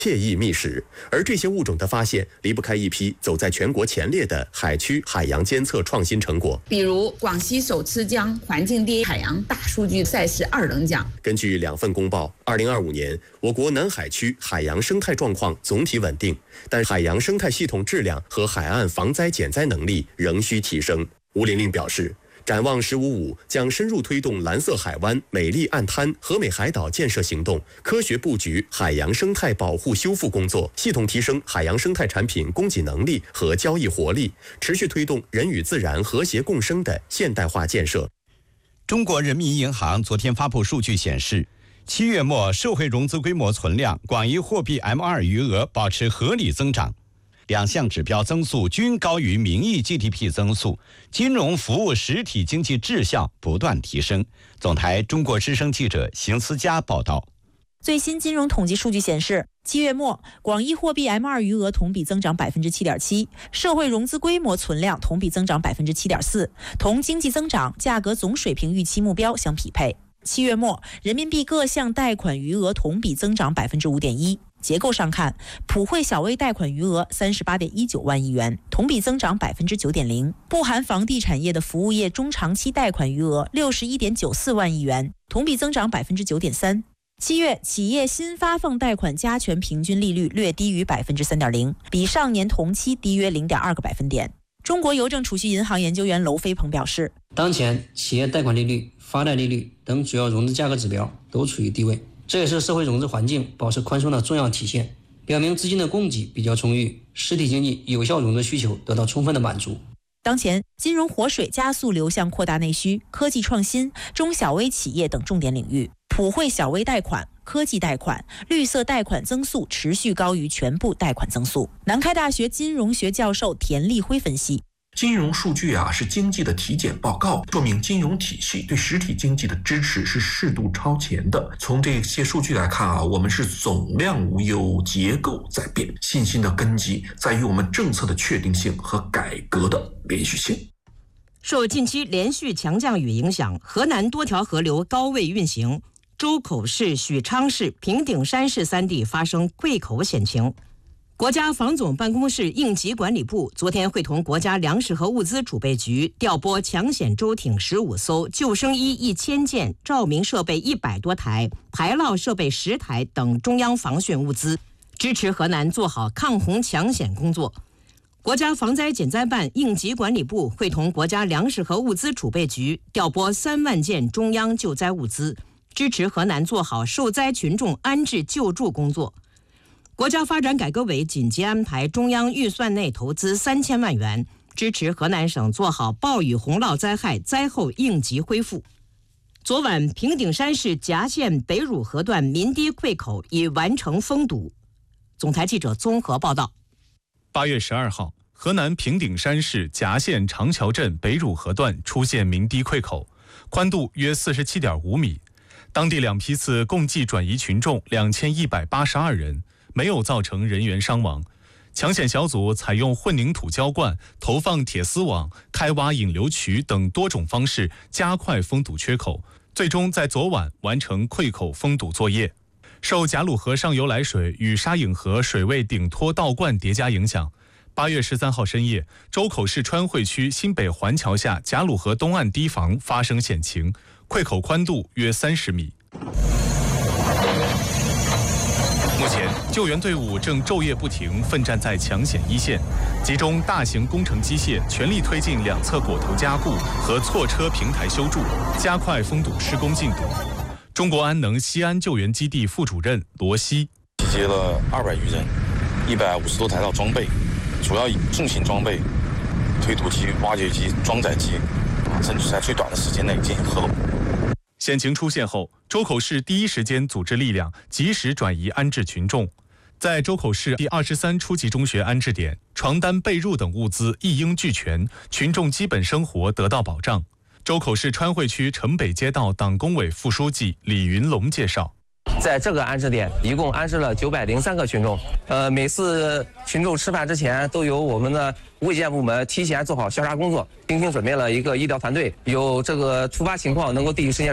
窃议觅食，而这些物种的发现离不开一批走在全国前列的海区海洋监测创新成果。 比如广西手持江环境第一海洋大数据赛事2等奖。 根据2份公报，2025年我国南海区海洋生态状况总体稳定，但海洋生态系统质量和海岸防灾减灾能力仍需提升。吴玲玲表示，展望“15+5”将深入推动蓝色海湾、美丽岸滩、和美海岛建设行动，科学布局海洋生态保护修复工作，系统提升海洋生态产品供给能力和交易活力，持续推动人与自然和谐共生的现代化建设。 中国人民银行昨天发布数据显示，7月末社会融资规模存量、广义货币 M2 余额保持合理增长。两项指标增速均高于名义 GDP 增速，金融服务实体经济质效不断提升。总台中国之声记者邢思佳报道。 最新金融统计数据显示，7月末广义货币 M2 余额同比增长 7.7%， 社会融资规模存量同比增长 7.4%， 同经济增长、价格总水平预期目标相匹配。7月末人民币各项贷款余额同比增长 5.1%。结构上看，普惠小微贷款余额 38.19万亿元，同比增长 9.0%， 不含房地产业的服务业中长期贷款余额 61.94万亿元，同比增长 9.3%。7月企业新发放贷款加权平均利率略低于 3.0%， 比上年同期低约 0.2个百分点。中国邮政储蓄银行研究员娄飞鹏表示， 当前企业贷款利率、发贷利率等主要融资价格指标都处于低位，这也是社会融资环境保持宽松的重要体现，表明资金的供给比较充裕，实体经济有效融资需求得到充分的满足。 当前金融活水加速流向扩大内需、科技创新、中小微企业等重点领域，普惠小微贷款、科技贷款、绿色贷款增速持续高于全部贷款增速。南开大学金融学教授田立辉分析， 金融数据是经济的体检报告，说明金融体系对实体经济的支持是适度超前的。从这些数据来看我们是总量无忧，结构在变，信心的根基在于我们政策的确定性和改革的连续性。 受近期连续强降雨影响，河南多条河流高位运行，周口市、许昌市、平顶山市3地发生溃口险情。国家防总办公室应急管理部昨天会同国家粮食和物资储备局调拨抢险舟艇15艘、救生衣1000件、照明设备100多台、排涝设备10台等中央防汛物资，支持河南做好抗洪抢险工作。国家防灾减灾办应急管理部会同国家粮食和物资储备局调拨3万件中央救灾物资，支持河南做好受灾群众安置救助工作。国家发展改革委紧急安排中央预算内投资3000万元，支持河南省做好暴雨洪涝灾害灾后应急恢复。昨晚，平顶山市夹县北汝河段民堤溃口已完成封堵。总台记者综合报道。 8月12号，河南平顶山市夹县长桥镇北汝河段出现民堤溃口，宽度约47.5米。当地2批次共计转移群众2182人，没有造成人员伤亡。抢险小组采用混凝土浇灌、投放铁丝网、开挖引流渠等多种方式加快封堵缺口，最终在昨晚完成溃口封堵作业。受贾鲁河上游来水与沙影河水位顶托倒灌叠加影响，8月13号深夜，周口市川汇区新北环桥下贾鲁河东岸堤防发生险情，溃口宽度约30米。目前，救援队伍正昼夜不停奋战在抢险一线，集中大型工程机械全力推进两侧果头加固和错车平台修筑，加快封堵施工进度。中国安能西安救援基地副主任罗西， 集结了200余人，150多台装备，主要以重型装备、推土机、挖掘机、装载机，争取在最短的时间内进行合拢。 险情出现后，周口市第一时间组织力量，及时转移安置群众。在周口市第23初级中学安置点，床单、被褥等物资一应俱全，群众基本生活得到保障。周口市川汇区城北街道党工委副书记李云龙介绍， 在这个安置点一共安置了903个群众，每次群众吃饭之前都由我们的卫健部门提前做好消杀工作，精心准备了一个医疗团队，有这个突发情况能够第一时间